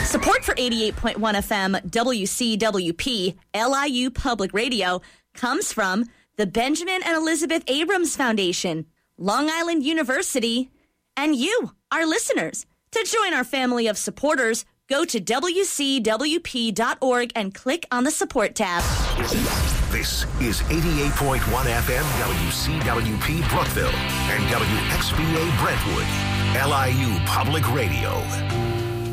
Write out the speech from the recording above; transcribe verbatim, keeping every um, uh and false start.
Support for eighty-eight point one F M W C W P L I U Public Radio comes from the Benjamin and Elizabeth Abrams Foundation, Long Island University, and you, our listeners. To join our family of supporters, go to W C W P dot org and click on the support tab. This is eighty-eight point one F M W C W P Brookville and W X B A Brentwood, L I U Public Radio.